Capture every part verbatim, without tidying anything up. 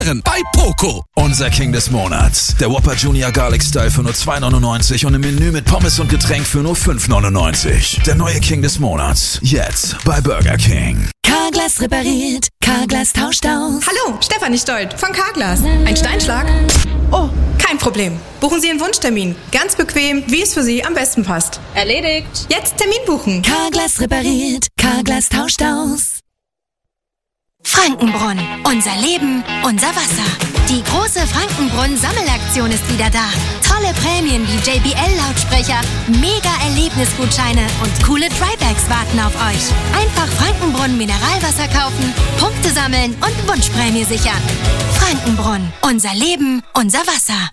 Herren bei Poco. Unser King des Monats. Der Whopper Junior Garlic Style für nur zwei neunundneunzig und im Menü mit Pommes und Getränk für nur fünf neunundneunzig. Der neue King des Monats. Jetzt bei Burger King. Carglass repariert. Carglass tauscht aus. Hallo, Stefanie Stolt von Carglass. Ein Steinschlag? Oh, kein Problem. Buchen Sie Ihren Wunschtermin. Ganz bequem, wie es für Sie am besten passt. Erledigt. Jetzt Termin buchen. Carglass repariert. Carglass tauscht aus. Frankenbrunn. Unser Leben, unser Wasser. Die große Frankenbrunn-Sammelaktion ist wieder da. Tolle Prämien wie J B L-Lautsprecher, Mega-Erlebnisgutscheine und coole Trybags warten auf euch. Einfach Frankenbrunn Mineralwasser kaufen, Punkte sammeln und Wunschprämie sichern. Frankenbrunn. Unser Leben, unser Wasser.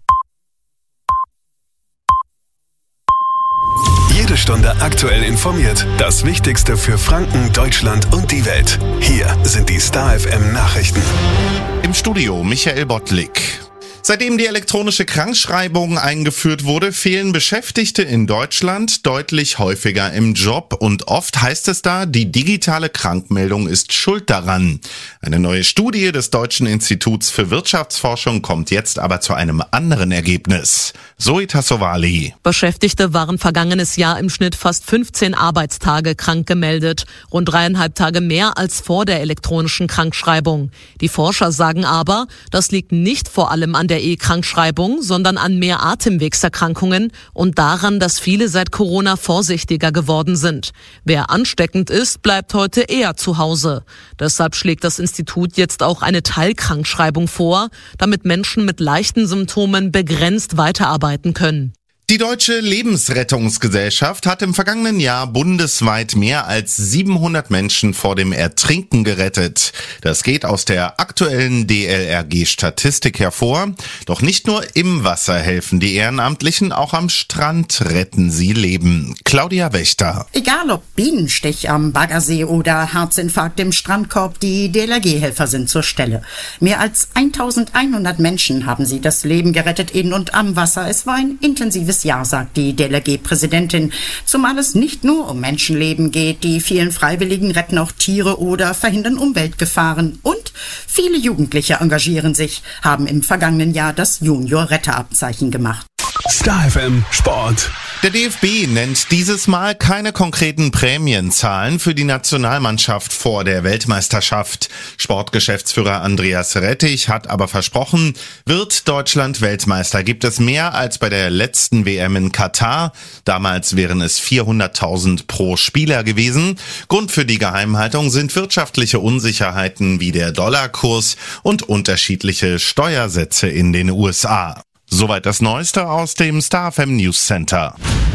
Jede Stunde aktuell informiert. Das Wichtigste für Franken, Deutschland und die Welt. Hier sind die Star F M Nachrichten. Im Studio Michael Bottlik. Seitdem die elektronische Krankschreibung eingeführt wurde, fehlen Beschäftigte in Deutschland deutlich häufiger im Job und oft heißt es da, die digitale Krankmeldung ist schuld daran. Eine neue Studie des Deutschen Instituts für Wirtschaftsforschung kommt jetzt aber zu einem anderen Ergebnis. Zoe Tassovali. Beschäftigte waren vergangenes Jahr im Schnitt fast fünfzehn Arbeitstage krank gemeldet, rund dreieinhalb Tage mehr als vor der elektronischen Krankschreibung. Die Forscher sagen aber, das liegt nicht vor allem an der E-Krankschreibung, sondern an mehr Atemwegserkrankungen und daran, dass viele seit Corona vorsichtiger geworden sind. Wer ansteckend ist, bleibt heute eher zu Hause. Deshalb schlägt das Institut jetzt auch eine Teilkrankschreibung vor, damit Menschen mit leichten Symptomen begrenzt weiterarbeiten können. Die Deutsche Lebensrettungsgesellschaft hat im vergangenen Jahr bundesweit mehr als siebenhundert Menschen vor dem Ertrinken gerettet. Das geht aus der aktuellen D L R G-Statistik hervor. Doch nicht nur im Wasser helfen die Ehrenamtlichen, auch am Strand retten sie Leben. Claudia Wächter. Egal ob Bienenstich am Baggersee oder Herzinfarkt im Strandkorb, die D L R G-Helfer sind zur Stelle. Mehr als eintausendeinhundert Menschen haben sie das Leben gerettet in und am Wasser. Es war ein intensives Jahr, sagt die D L R G-Präsidentin, zumal es nicht nur um Menschenleben geht. Die vielen Freiwilligen retten auch Tiere oder verhindern Umweltgefahren. Und viele Jugendliche engagieren sich, haben im vergangenen Jahr das Junior-Retterabzeichen gemacht. Star F M Sport. Der D F B nennt dieses Mal keine konkreten Prämienzahlen für die Nationalmannschaft vor der Weltmeisterschaft. Sportgeschäftsführer Andreas Rettich hat aber versprochen, wird Deutschland Weltmeister, gibt es mehr als bei der letzten W M in Katar. Damals wären es vierhunderttausend pro Spieler gewesen. Grund für die Geheimhaltung sind wirtschaftliche Unsicherheiten wie der Dollarkurs und unterschiedliche Steuersätze in den U S A. Soweit das Neueste aus dem Star F M News Center.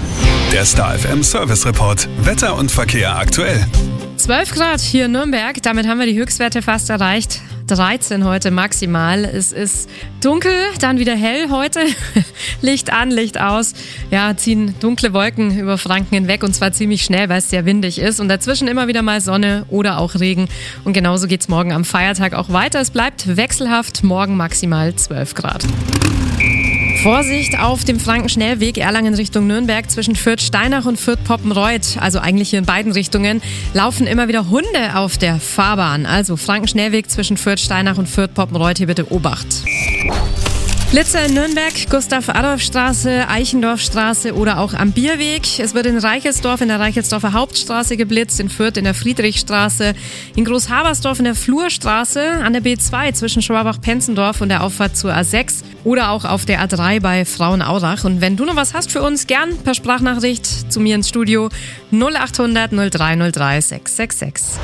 Der Star F M Service Report. Wetter und Verkehr aktuell. zwölf Grad hier in Nürnberg, damit haben wir die Höchstwerte fast erreicht. dreizehn heute maximal. Es ist dunkel, dann wieder hell heute. Licht an, Licht aus. Ja, ziehen dunkle Wolken über Franken hinweg und zwar ziemlich schnell, weil es sehr windig ist. Und dazwischen immer wieder mal Sonne oder auch Regen. Und genauso geht's morgen am Feiertag auch weiter. Es bleibt wechselhaft, morgen maximal zwölf Grad. Vorsicht auf dem Frankenschnellweg Erlangen Richtung Nürnberg zwischen Fürth-Steinach und Fürth-Poppenreuth, also eigentlich hier in beiden Richtungen, laufen immer wieder Hunde auf der Fahrbahn. Also Frankenschnellweg zwischen Fürth-Steinach und Fürth-Poppenreuth, hier bitte Obacht. Blitzer in Nürnberg, Gustav-Adolf-Straße, Eichendorfstraße oder auch am Bierweg. Es wird in Reichelsdorf in der Reichelsdorfer Hauptstraße geblitzt, in Fürth in der Friedrichstraße, in Großhabersdorf in der Flurstraße, an der B zwei zwischen Schwabach-Penzendorf und der Auffahrt zur A sechs oder auch auf der A drei bei Frauenaurach. Und wenn du noch was hast für uns, gern per Sprachnachricht zu mir ins Studio null achthundert null drei null drei sechs sechs sechs.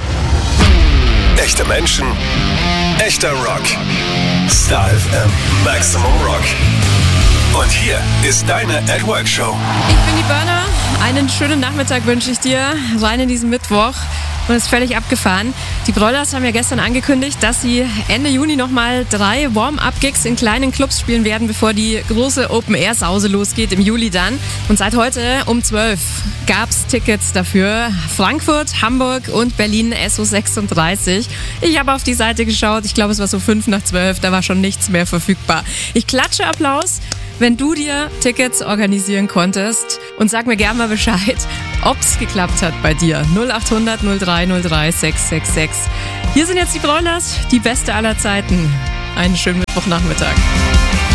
Echte Menschen, echter Rock. Star F M Maximum Rock. Und hier ist deine At Work Show. Ich bin die Burner. Einen schönen Nachmittag wünsche ich dir. Rein in diesen Mittwoch. Und es ist völlig abgefahren. Die Broilers haben ja gestern angekündigt, dass sie Ende Juni nochmal drei Warm-Up-Gigs in kleinen Clubs spielen werden, bevor die große Open-Air-Sause losgeht im Juli dann. Und seit heute um zwölf gab es Tickets dafür. Frankfurt, Hamburg und Berlin S O sechsunddreißig. Ich habe auf die Seite geschaut. Ich glaube, es war so fünf nach zwölf. Da war schon nichts mehr verfügbar. Ich klatsche Applaus, wenn du dir Tickets organisieren konntest. Und sag mir gerne mal Bescheid, ob's geklappt hat bei dir. null achthundert null drei null drei sechs sechs sechs. Hier sind jetzt die Broilers, die beste aller Zeiten. einen schönen Mittwochnachmittag.